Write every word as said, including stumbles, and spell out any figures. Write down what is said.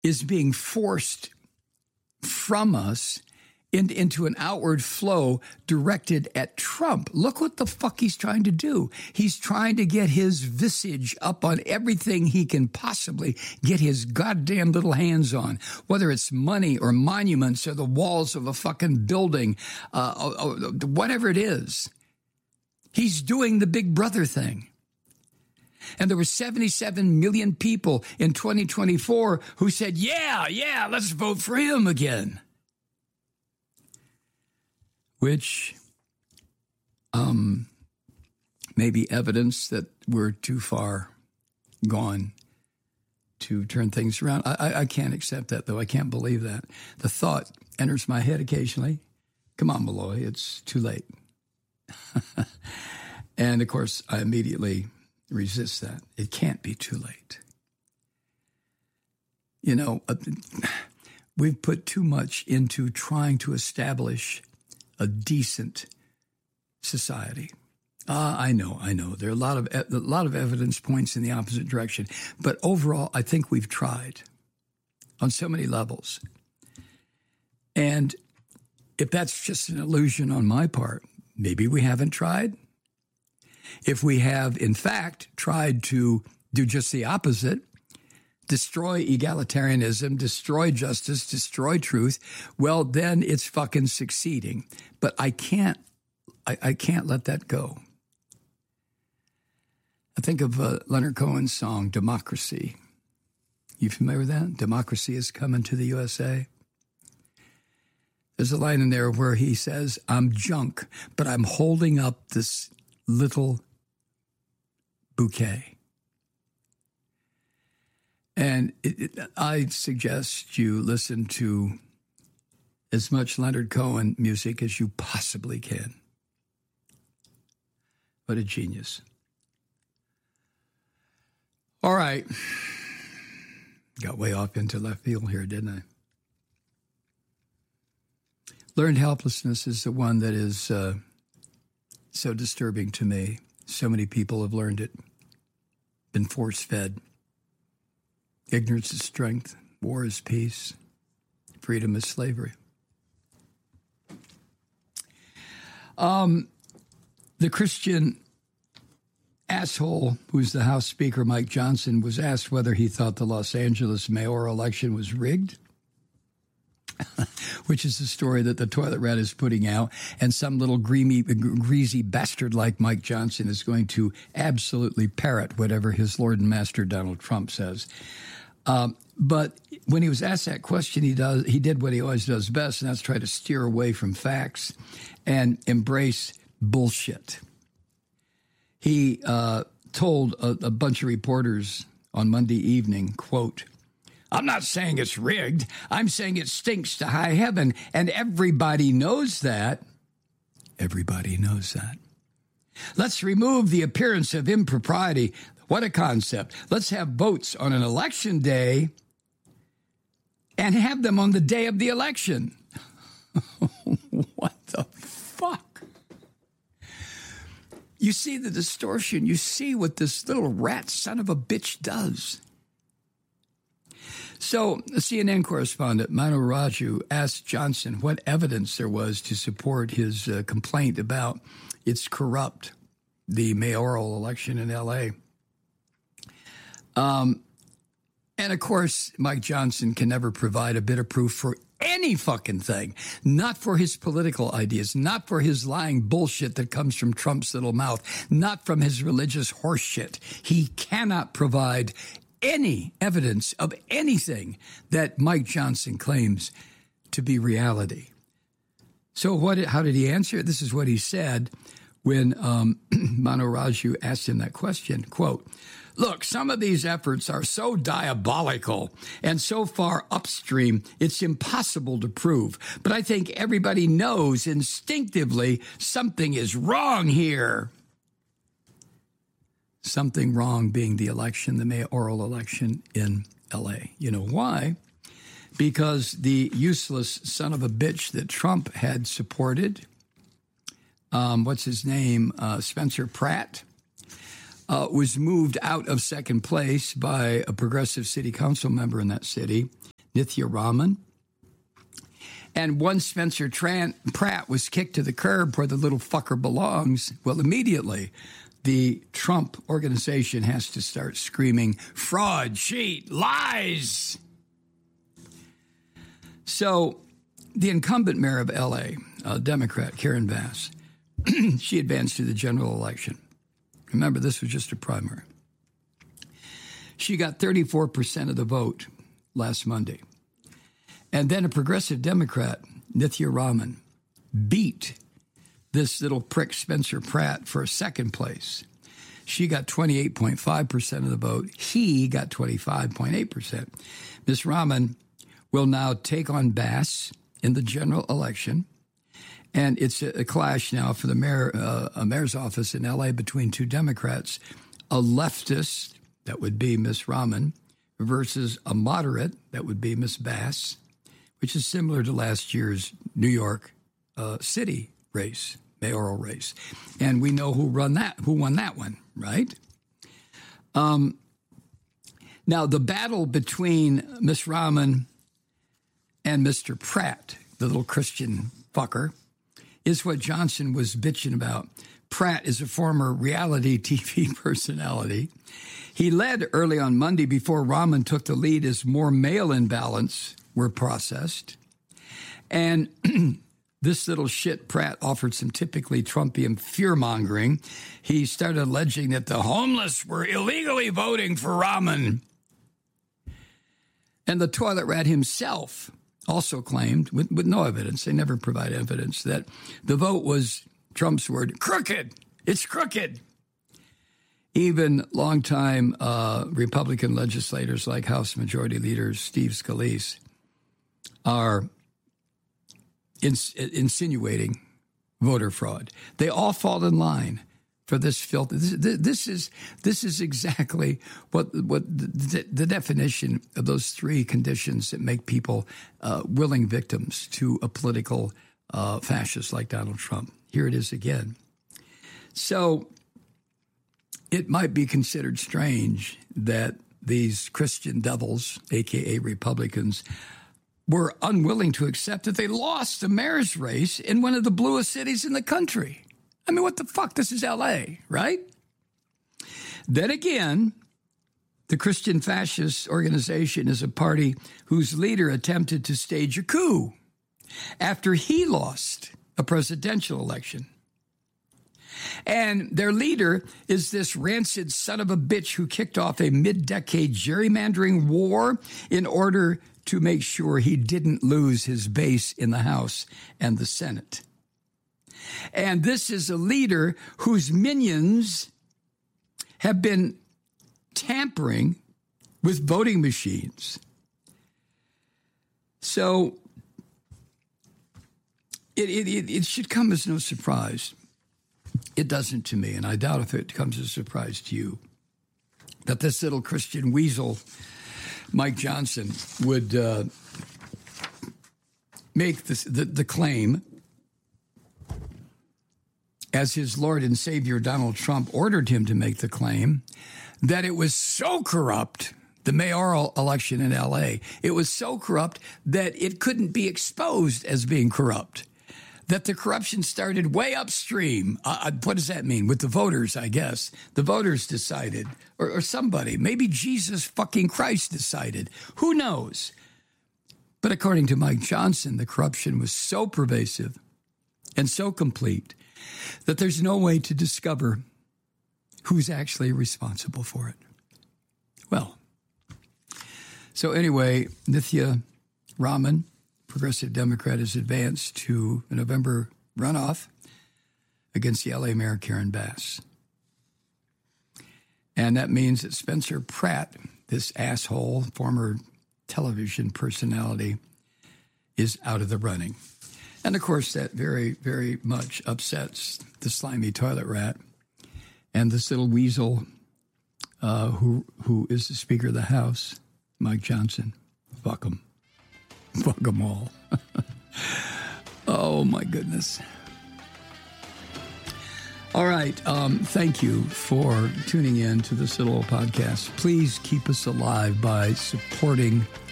is being forced from us in, into an outward flow directed at Trump. Look what the fuck he's trying to do. He's trying to get his visage up on everything he can possibly get his goddamn little hands on, whether it's money or monuments or the walls of a fucking building, uh, or, or whatever it is. He's doing the Big Brother thing. And there were seventy-seven million people in twenty twenty-four who said, yeah, yeah, let's vote for him again. Which um, may be evidence that we're too far gone to turn things around. I, I, I can't accept that, though. I can't believe that. The thought enters my head occasionally. Come on, Malloy, it's too late. And, of course, I immediately resist that. It can't be too late. You know, uh, we've put too much into trying to establish a decent society. Uh, I know, I know. There are a lot of a lot of evidence points in the opposite direction, but overall, I think we've tried on so many levels. And if that's just an illusion on my part, maybe we haven't tried. If we have, in fact, tried to do just the opposite, destroy egalitarianism, destroy justice, destroy truth, well, then it's fucking succeeding. But I can't, I, I can't let that go. I think of uh, Leonard Cohen's song, Democracy. You familiar with that? Democracy is coming to the U S A. There's a line in there where he says, I'm junk, but I'm holding up this little bouquet. And it, it, I suggest you listen to as much Leonard Cohen music as you possibly can. What a genius. All right. Got way off into left field here, didn't I? Learned helplessness is the one that is uh, so disturbing to me. So many people have learned it, been force-fed. Ignorance is strength, war is peace, freedom is slavery. Um, the Christian asshole, who's the House Speaker, Mike Johnson, was asked whether he thought the Los Angeles mayoral election was rigged, which is the story that the Toilet Rat is putting out, and some little greamy, greasy bastard like Mike Johnson is going to absolutely parrot whatever his Lord and Master Donald Trump says. Um, but when he was asked that question, he does he did what he always does best, and that's try to steer away from facts and embrace bullshit. He uh, told a, a bunch of reporters on Monday evening, quote, I'm not saying it's rigged. I'm saying it stinks to high heaven, and everybody knows that. Everybody knows that. Let's remove the appearance of impropriety. What a concept. Let's have votes on an election day and have them on the day of the election. What the fuck? You see the distortion. You see what this little rat son of a bitch does. So, the C N N correspondent, Manu Raju, asked Johnson what evidence there was to support his uh, complaint about it's corrupt, the mayoral election in L A. Um, and, of course, Mike Johnson can never provide a bit of proof for any fucking thing, not for his political ideas, not for his lying bullshit that comes from Trump's little mouth, not from his religious horse shit. He cannot provide any evidence of anything that Mike Johnson claims to be reality. So what? How did he answer? This is what he said when um, Manu Raju asked him that question, quote, look, some of these efforts are so diabolical and so far upstream, it's impossible to prove. But I think everybody knows instinctively something is wrong here. Something wrong being the election, the mayoral election in L A. You know why? Because the useless son of a bitch that Trump had supported, um, what's his name, uh, Spencer Pratt, uh, was moved out of second place by a progressive city council member in that city Nithya Raman. And once Spencer Tran- Pratt was kicked to the curb where the little fucker belongs, well, immediately the Trump organization has to start screaming, fraud, cheat, lies. So the incumbent mayor of L A, a Democrat, Karen Bass, she advanced to the general election. Remember, this was just a primary. She got thirty-four percent of the vote last Monday. And then a progressive Democrat, Nithya Raman, beat this little prick Spencer Pratt for second place. She got twenty-eight point five percent of the vote. He got twenty-five point eight percent. Miz Raman will now take on Bass in the general election. And it's a, a clash now for the mayor, uh, a mayor's office in L A between two Democrats, a leftist, that would be Miz Raman, versus a moderate, that would be Miz Bass, which is similar to last year's New York uh, City race, mayoral race. And we know who run that, who won that one, right? Um, now, the battle between Miz Raman and Mister Pratt, the little Christian fucker, is what Johnson was bitching about. Pratt is a former reality T V personality. He led early on Monday before Raman took the lead as more mail-in ballots were processed. And this little shit Pratt offered some typically Trumpian fear-mongering. He started alleging that the homeless were illegally voting for Raman. And the toilet rat himself also claimed, with, with no evidence, they never provide evidence, that the vote was, Trump's word, crooked. It's crooked. Even longtime uh, Republican legislators like House Majority Leader Steve Scalise are ins- insinuating voter fraud. They all fall in line for this filth. This, this is this is exactly what what the, the definition of those three conditions that make people uh, willing victims to a political uh, fascist like Donald Trump. Here it is again. So it might be considered strange that these Christian devils, a k a. Republicans, were unwilling to accept that they lost the mayor's race in one of the bluest cities in the country. I mean, what the fuck? This is L A, right? Then again, the Christian fascist organization is a party whose leader attempted to stage a coup after he lost a presidential election. And their leader is this rancid son of a bitch who kicked off a mid-decade gerrymandering war in order to make sure he didn't lose his base in the House and the Senate. And this is a leader whose minions have been tampering with voting machines. So it, it, it should come as no surprise. It doesn't to me, and I doubt if it comes as a surprise to you, that this little Christian weasel, Mike Johnson, would uh, make this, the, the claim, as his Lord and Savior Donald Trump ordered him to make the claim, that it was so corrupt, the mayoral election in L A, it was so corrupt that it couldn't be exposed as being corrupt, that the corruption started way upstream. Uh, what does that mean? With the voters, I guess. The voters decided, or, or somebody, maybe Jesus fucking Christ decided. Who knows? But according to Mike Johnson, the corruption was so pervasive and so complete that there's no way to discover who's actually responsible for it. Well, so anyway, Nithya Raman, Progressive Democrat, has advanced to a November runoff against the L A Mayor Karen Bass. And that means that Spencer Pratt, this asshole, former television personality, is out of the running. And, of course, that very, very much upsets the slimy toilet rat and this little weasel uh, who who is the Speaker of the House, Mike Johnson. Fuck him. Fuck them all. Oh, my goodness. All right. Um, thank you for tuning in to this little podcast. Please keep us alive by supporting